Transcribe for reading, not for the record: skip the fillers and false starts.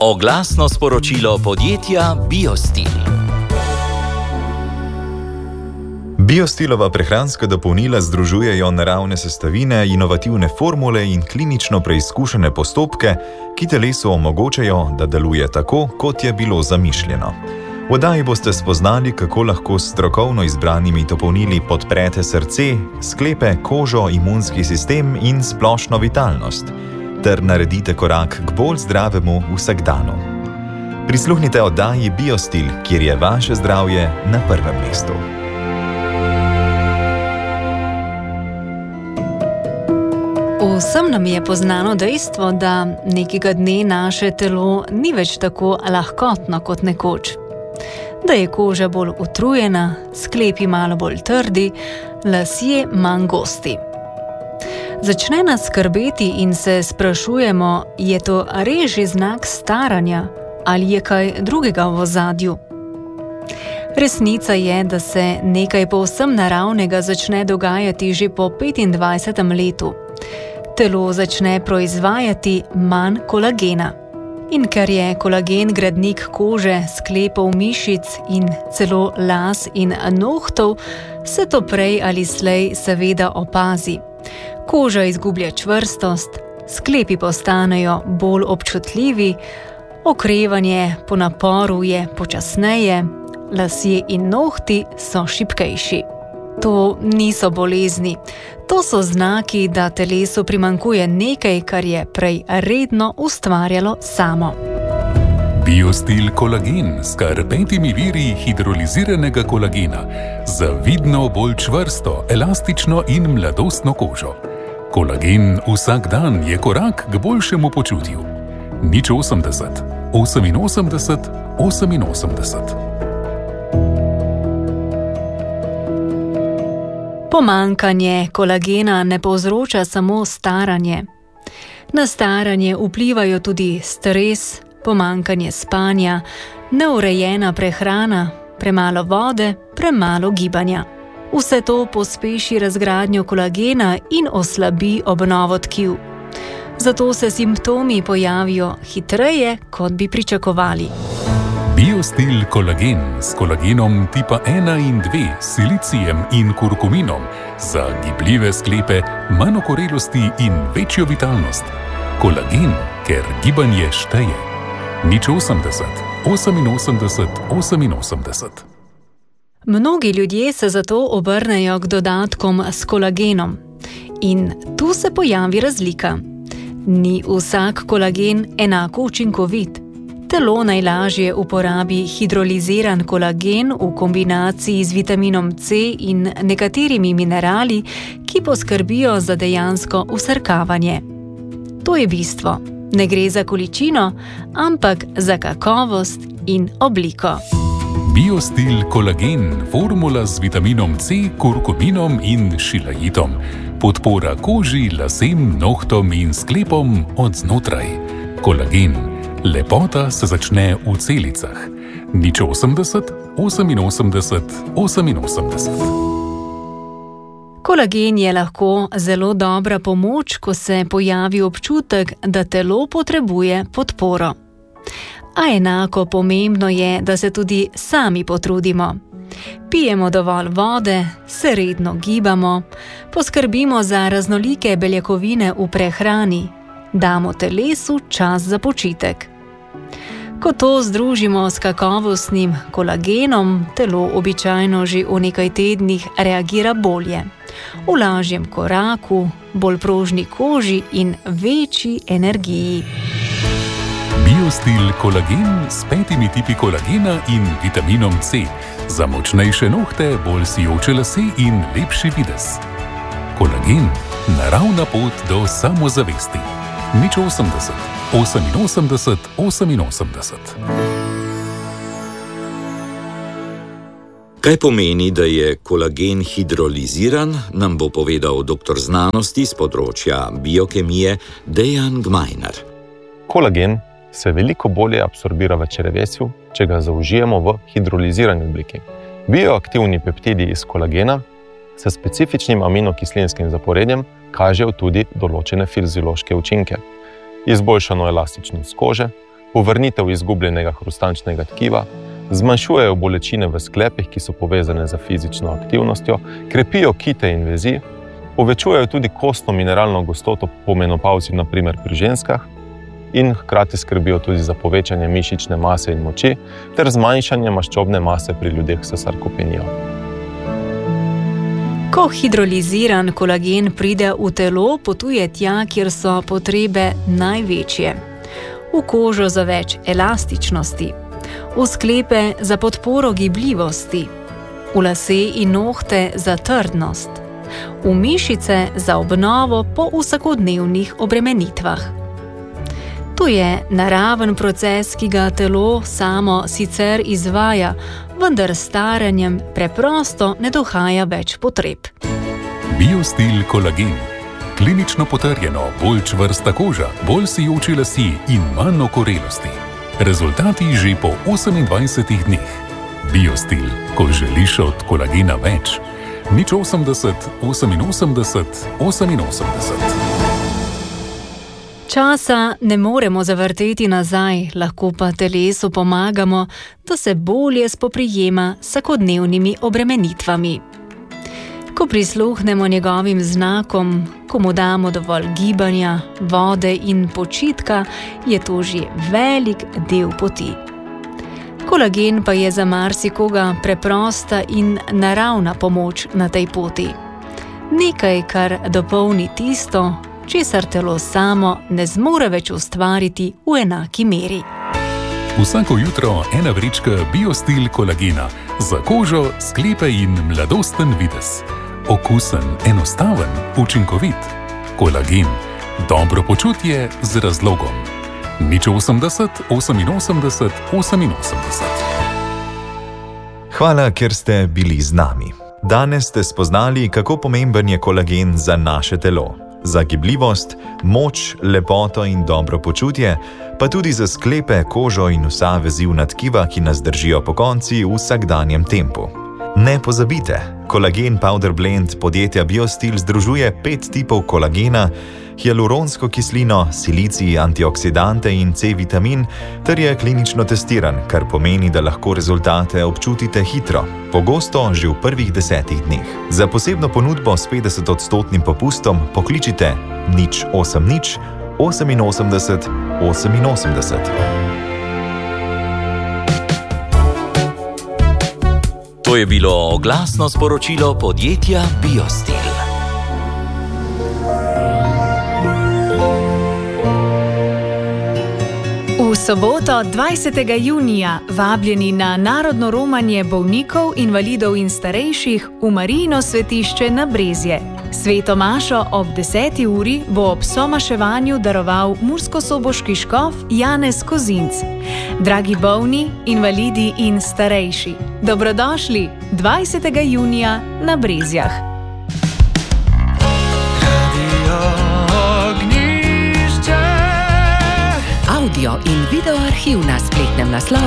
Oglasno sporočilo podjetja Biostil. Biostilova prehranska dopolnila združujejo naravne sestavine, inovativne formule in klinično preizkušene postopke, ki telesu omogočajo, da deluje tako, kot je bilo zamišljeno. V oddaji boste spoznali, kako lahko s strokovno izbranimi dopolnili podprete srce, sklepe, kožo, imunski sistem in splošno vitalnost, ter naredite korak k bolj zdravemu vsakdanu. Prisluhnite oddaji Biostil, kjer je vaše zdravje na prvem mestu. Vsem nam je poznano dejstvo, da nekega dne naše telo ni več tako lahkotno kot nekoč. Da je koža bolj utrujena, sklepi malo bolj trdi, lasje manj gosti. Začne nas skrbeti in se sprašujemo, je to res že znak staranja ali je kaj drugega v ozadju. Resnica je, da se nekaj povsem naravnega začne dogajati že po 25. letu. Telo začne proizvajati manj kolagena. In ker je kolagen gradnik kože, sklepov, mišic in celo las in nohtov, se to prej ali slej seveda opazi. Koža izgublja čvrstost, sklepi postanejo bolj občutljivi, okrevanje po naporu je počasneje, lasje in nohti so šibkejši. To niso bolezni. To so znaki, da telesu primanjkuje nekaj, kar je prej redno ustvarjalo samo. Biostil kolagen s kar 5 viri hidroliziranega kolagena za vidno bolj čvrsto, elastično in mladostno kožo. Kolagen vsak dan je korak k boljšemu počutju. 080 88 88. Pomanjkanje kolagena ne povzroča samo staranje. Na staranje vplivajo tudi stres, pomanjkanje spanja, neurejena prehrana, premalo vode, premalo gibanja. Vse to pospeši razgradnjo kolagena in oslabi obnovo tkiv. Zato se simptomi pojavijo hitreje, kot bi pričakovali. Biostil kolagen s kolagenom tipa 1 in 2, silicijem in kurkuminom za gibljive sklepe, manj okorelosti in večjo vitalnost. Kolagen, ker gibanje šteje. 080 88 88. Mnogi ljudje se zato obrnejo k dodatkom s kolagenom. In tu se pojavi razlika. Ni vsak kolagen enako učinkovit. Telo najlažje uporabi hidroliziran kolagen v kombinaciji z vitaminom C in nekaterimi minerali, ki poskrbijo za dejansko vsrkavanje. To je bistvo. Ne gre za količino, ampak za kakovost in obliko. Biostil kolagen, formula z vitaminom C, kurkuminom in šilaitom. Podpora koži, lasem, nohtom in sklepom od znotraj. Kolagen. Lepota se začne v celicah. 080 88 88. Kolagen je lahko zelo dobra pomoč, ko se pojavi občutek, da telo potrebuje podporo. A enako pomembno je, da se tudi sami potrudimo. Pijemo dovolj vode, se redno gibamo, poskrbimo za raznolike beljakovine v prehrani, damo telesu čas za počitek. Ko to združimo s kakovostnim kolagenom, telo običajno že v nekaj tednih reagira bolje. V lažjem koraku, bolj prožni koži in večji energiji. Biostil kolagen s 5 tipi kolagena in vitaminom C. Za močnejše nohte, bolj sijoče lase in lepši videz. Kolagen. Naravna pot do samozavesti. 080 88 88. Kaj pomeni, da je kolagen hidroliziran, nam bo povedal doktor znanosti z področja biokemije Dejan Gmajner. Kolagen se veliko bolje absorbira v črevesju, če ga zaužijemo v hidrolizirani obliki. Bioaktivni peptidi iz kolagena s specifičnim aminokislinskim zaporedjem kažejo tudi določene fiziološke učinke. Izboljšano elastičnost kože, povrnitev izgubljenega hrustančnega tkiva, zmanjšujejo bolečine v sklepih, ki so povezane z fizično aktivnostjo, krepijo kite in vezi, povečujejo tudi kostno mineralno gostoto po menopavzi, na primer pri ženskah, in hkrati skrbijo tudi za povečanje mišične mase in moči ter zmanjšanje maščobne mase pri ljudeh s sarkopenijo. Ko hidroliziran kolagen pride v telo, potuje tja, kjer so potrebe največje. V kožo za več elastičnosti, v sklepe za podporo gibljivosti, v lase in nohte za trdnost, v mišice za obnovo po vsakodnevnih obremenitvah. To je naraven proces, ki ga telo samo sicer izvaja, vendar s staranjem preprosto ne dohaja več potreb. Biostil kolagen. Klinično potrjeno, bolj čvrsta koža, bolj sijoči lasje in manj okorelosti. Rezultati že po 28 dneh. Biostil, ko želiš od kolagena več. 080 88 88. Časa ne moremo zavrteti nazaj, lahko pa telesu pomagamo, da se bolje spoprijema s vsakodnevnimi obremenitvami. Ko prisluhnemo njegovim znakom, ko mu damo dovolj gibanja, vode in počitka, je to že velik del poti. Kolagen pa je za marsikoga preprosta in naravna pomoč na tej poti. Nekaj, kar dopolni tisto, česar telo samo ne zmore več ustvariti v enaki meri. Vsako jutro ena vrečka Biostil kolagena za kožo, sklepe in mladosten videz. Okusen, enostaven, učinkovit. Kolagen. Dobro počutje z razlogom. 080 88 88. Hvala, ker ste bili z nami. Danes ste spoznali, kako pomemben je kolagen za naše telo. Za gibljivost, moč, lepoto in dobro počutje, pa tudi za sklepe, kožo in vsa vezivna tkiva, ki nas držijo pokonci v vsakdanjem tempu. Ne pozabite, kolagen Powder Blend podjetja Biostil združuje 5 tipov kolagena, hialuronsko kislino, silicij, antioksidante in C-vitamin, ter je klinično testiran, kar pomeni, da lahko rezultate občutite hitro, pogosto že v prvih 10 dneh. Za posebno ponudbo s 50% popustom pokličite 080 88 88. To je bilo oglasno sporočilo podjetja Biostil. V soboto 20. junija vabljeni na narodno romanje bolnikov, invalidov in starejših v Marijino svetišče na Brezje. Sveto mašo ob 10. uri bo ob somaševanju daroval murskosoboški škof Janez Kozinc. Dragi bolni, invalidi in starejši, dobrodošli 20. junija na Brezjah. Audio in video arhiv na spletnem naslovu